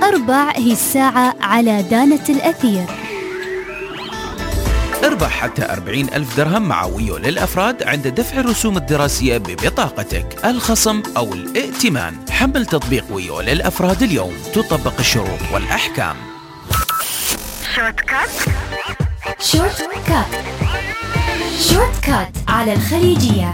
4 هي الساعة على دانة الأثير. اربح حتى 40,000 درهم مع ويو للأفراد عند دفع الرسوم الدراسية ببطاقتك، الخصم أو الائتمان. حمل تطبيق ويو للأفراد اليوم، تطبق الشروط والأحكام. شورت كات على الخليجية.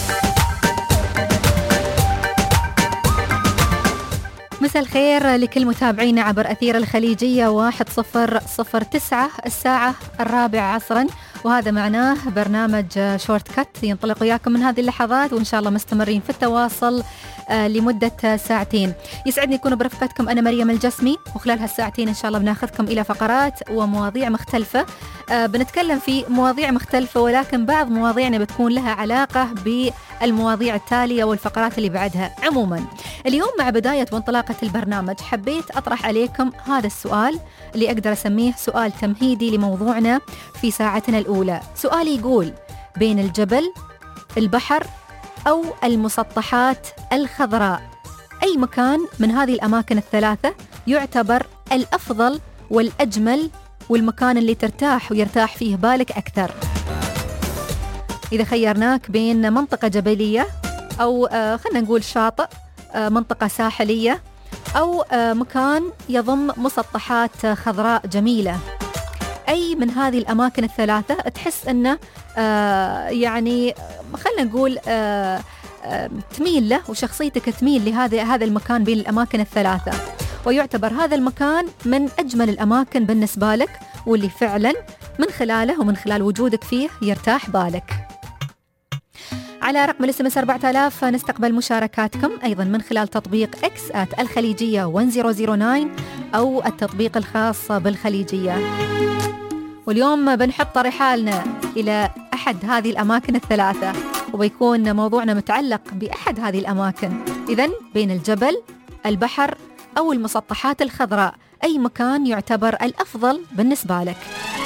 مساء الخير لكل متابعينا عبر أثير الخليجية 1009 الساعة 4 عصرا، وهذا معناه برنامج شورت كات ينطلق وياكم من هذه اللحظات، وإن شاء الله مستمرين في التواصل لمدة ساعتين. يسعدني يكون برفقتكم أنا مريم الجسمي، وخلال هالساعتين إن شاء الله بناخذكم إلى فقرات ومواضيع مختلفة. بنتكلم في مواضيع مختلفة، ولكن بعض مواضيعنا بتكون لها علاقة بالمواضيع التالية والفقرات اللي بعدها. عموما اليوم مع بداية وانطلاقة البرنامج حبيت أطرح عليكم هذا السؤال اللي أقدر أسميه سؤال تمهيدي لموضوعنا في ساعتنا الأولى. سؤال يقول: بين الجبل، البحر، أو المسطحات الخضراء، أي مكان من هذه الأماكن الثلاثة يعتبر الأفضل والأجمل والمكان اللي ترتاح ويرتاح فيه بالك أكثر؟ إذا خيرناك بين منطقة جبلية، أو خلنا نقول شاطئ، منطقة ساحلية، أو مكان يضم مسطحات خضراء جميلة، أي من هذه الأماكن الثلاثة تحس أنه يعني خلنا نقول تميل له وشخصيتك تميل لهذا المكان بين الأماكن الثلاثة، ويعتبر هذا المكان من أجمل الأماكن بالنسبة لك، واللي فعلا من خلاله ومن خلال وجودك فيه يرتاح بالك؟ على رقم الاس 4000 نستقبل مشاركاتكم أيضا من خلال تطبيق X @الخليجية 1009 أو التطبيق الخاص بالخليجية. واليوم بنحط رحالنا إلى أحد هذه الأماكن الثلاثة، وبيكون موضوعنا متعلق بأحد هذه الأماكن. إذن بين الجبل، البحر، أو المسطحات الخضراء، أي مكان يعتبر الأفضل بالنسبة لك؟